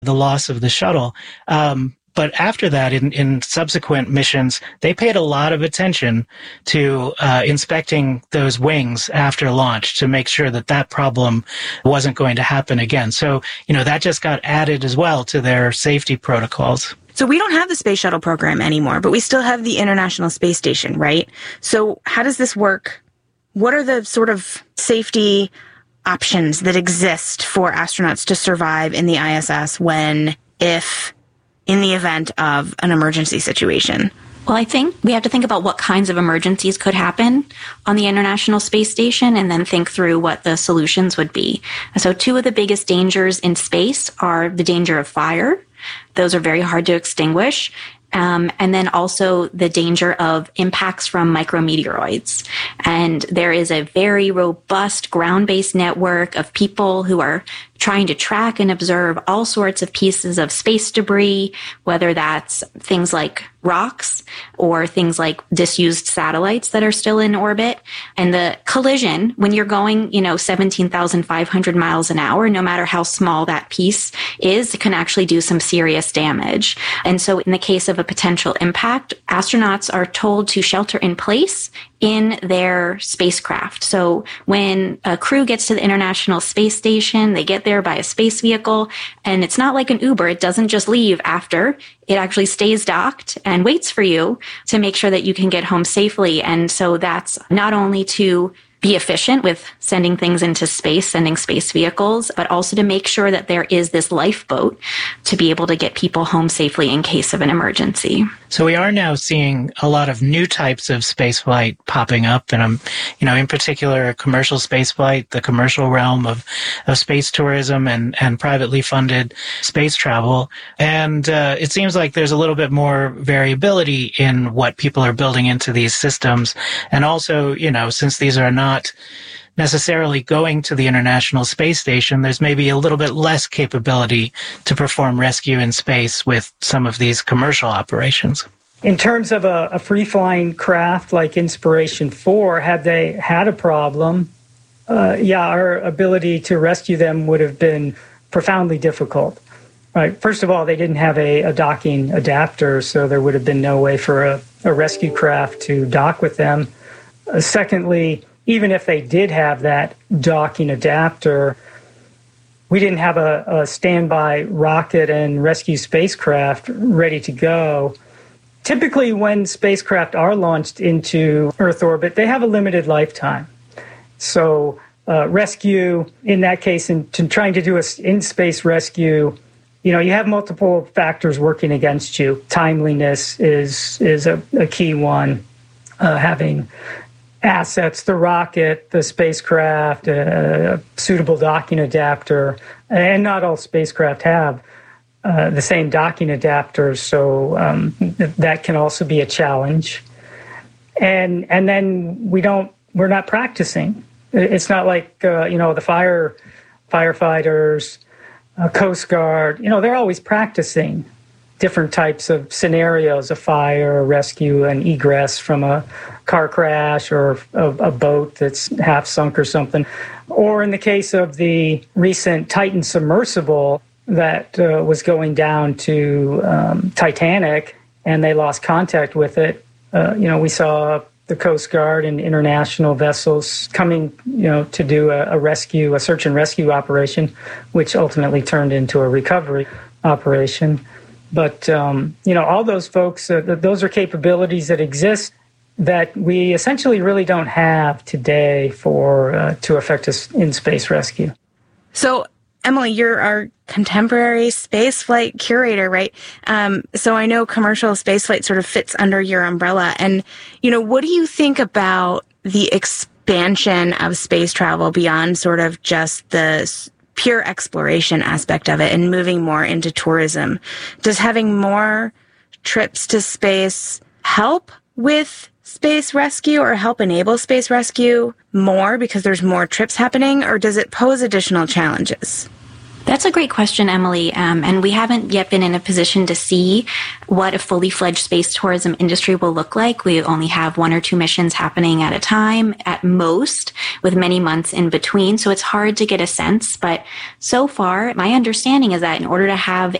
the loss of the shuttle. But after that, in subsequent missions, they paid a lot of attention to inspecting those wings after launch to make sure that that problem wasn't going to happen again. So, that just got added as well to their safety protocols. So we don't have the space shuttle program anymore, but we still have the International Space Station, right? So how does this work? What are the sort of safety options that exist for astronauts to survive in the ISS in the event of an emergency situation? Well, I think we have to think about what kinds of emergencies could happen on the International Space Station and then think through what the solutions would be. So two of the biggest dangers in space are the danger of fire. Those are very hard to extinguish. And then also the danger of impacts from micrometeoroids. And there is a very robust ground-based network of people who are trying to track and observe all sorts of pieces of space debris, whether that's things like rocks or things like disused satellites that are still in orbit. And the collision, when you're going, 17,500 miles an hour, no matter how small that piece is, it can actually do some serious damage. And so in the case of a potential impact, astronauts are told to shelter in place in their spacecraft. So when a crew gets to the International Space Station, they get there by a space vehicle, and it's not like an Uber. It doesn't just leave after. It actually stays docked and waits for you to make sure that you can get home safely. And so that's not only to be efficient with sending things into space, sending space vehicles, but also to make sure that there is this lifeboat to be able to get people home safely in case of an emergency. So we are now seeing a lot of new types of spaceflight popping up, and in particular, commercial spaceflight, the commercial realm of space tourism and privately funded space travel. And it seems like there's a little bit more variability in what people are building into these systems. And also, since these are not necessarily going to the International Space Station, there's maybe a little bit less capability to perform rescue in space with some of these commercial operations. In terms of a free-flying craft like Inspiration 4, had they had a problem, our ability to rescue them would have been profoundly difficult. Right. First of all, they didn't have a docking adapter, so there would have been no way for a rescue craft to dock with them. Secondly, even if they did have that docking adapter, we didn't have a standby rocket and rescue spacecraft ready to go. Typically, when spacecraft are launched into Earth orbit, they have a limited lifetime. So rescue, in that case, in trying to do an in-space rescue, you have multiple factors working against you. Timeliness is a key one. Having assets, the rocket, the spacecraft, a suitable docking adapter, and not all spacecraft have the same docking adapters, so that can also be a challenge. And then we're not practicing. It's not like the firefighters, Coast Guard, they're always practicing different types of scenarios, a fire, rescue, and egress from a car crash or a boat that's half sunk or something. Or in the case of the recent Titan submersible that was going down to Titanic and they lost contact with it, we saw the Coast Guard and international vessels coming, to do a search and rescue operation, which ultimately turned into a recovery operation. But, all those folks, those are capabilities that exist that we essentially really don't have today to affect us in space rescue. So, Emily, you're our contemporary spaceflight curator, right? So I know commercial spaceflight sort of fits under your umbrella. And, what do you think about the expansion of space travel beyond sort of just the pure exploration aspect of it and moving more into tourism? Does having more trips to space help with space rescue or help enable space rescue more because there's more trips happening, or does it pose additional challenges? That's a great question, Emily. And we haven't yet been in a position to see what a fully fledged space tourism industry will look like. We only have 1 or 2 missions happening at a time at most, with many months in between. So it's hard to get a sense. But so far, my understanding is that in order to have